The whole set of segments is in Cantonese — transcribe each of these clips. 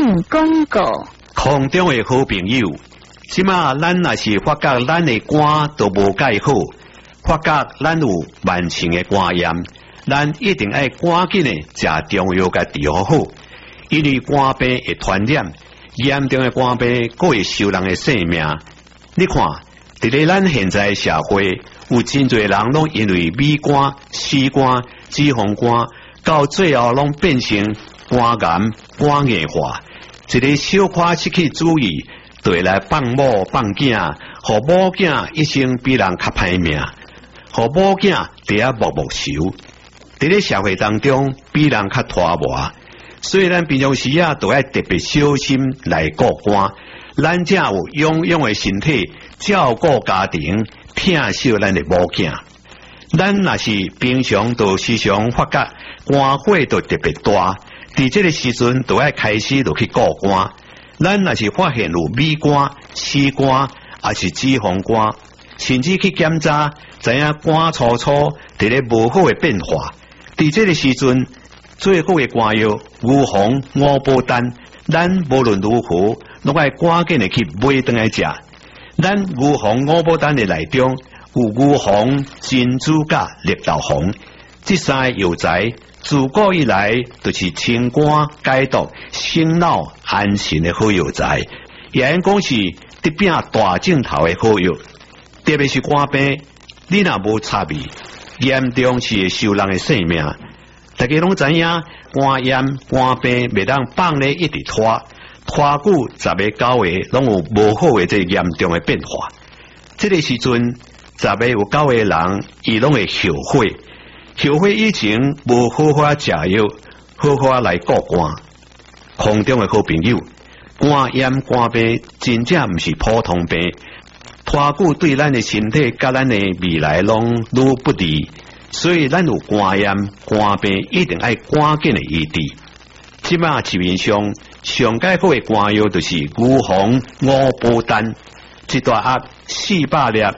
省广告。 空中的好朋友，即马咱若是发觉咱的肝都无介好，发觉咱有慢性的肝炎，咱一定要赶紧的食中药甲治疗好，因为肝病会传染，严重的肝病佫会收人的性命。你看，伫咧咱现在社会，有真侪人拢因为米肝、C肝、脂肪肝，到最后拢变成肝癌、肝硬化。一个小可失去注意，就会来放某放囝，互某囝一生比人较歹命，互某囝伫遐默默受。伫咧社会当中，比人较拖磨，所以咱平常时啊，都要特别小心来顾肝。咱才有勇勇的身体，照顾家庭，疼惜咱的某囝。咱若是平常都时常发觉肝火都特别大。伫这个时阵，就要开始就去顾肝。咱若是发现有米肝、C肝，还是脂肪肝，甚至去检查，知影肝粗粗伫咧无好的变化。伫这个时阵，最好的肝药牛黄、五宝丹，咱无论如何，拢要赶紧的去买回来食。咱牛黄、五宝丹的内中有牛黄、珍珠甲绿豆黄，这三个药材。自古以来，就是清肝解毒、醒脑安神的好药材，也因讲是得病大镜头的好药。特别是肝病，你若无插味，严重是会收人的性命。大家拢知影，肝炎、肝病袂当放咧一直拖久10个9个，拢有无好的这严重的变化。这个时阵，10个有9个人，伊拢会后悔。后悔以前无好好食药，好好来顾肝。空中的好朋友，肝炎、肝病真正毋是普通病，拖久对咱的身体甲咱的未来拢愈不利，所以咱有肝炎、肝病一定要赶紧的医治。即马市面上上解好的肝药就是牛黄、五宝丹，一大盒400粒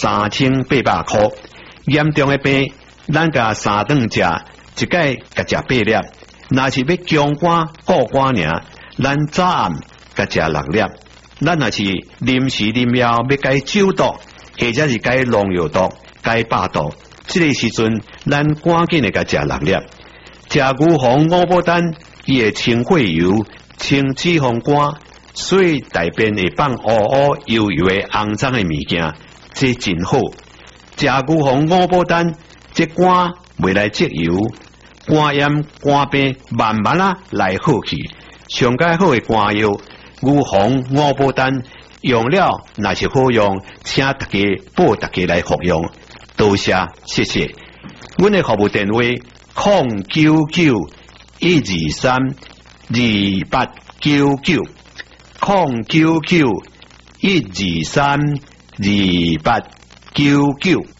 ，3800块。严重的病。咱甲3顿食，一摆甲食8粒。若是要强肝固肝尔，咱早暗甲食6粒。咱若是临时临了要解酒毒，或者是解农药毒、解百毒，这个时阵咱赶紧的甲食6粒。食牛黄、五宝丹，伊会清血油、清脂肪肝，所以大便会放乌乌油油的肮脏的物件，这真好。食牛黄、五宝丹。这肝未来积油，肝炎、肝病慢慢来好去。上解好的肝药，牛黄、五宝丹用了若是好用，请大家报大家来服用。多谢，谢谢。阮的服务电话099-123-2899 099-123-2899。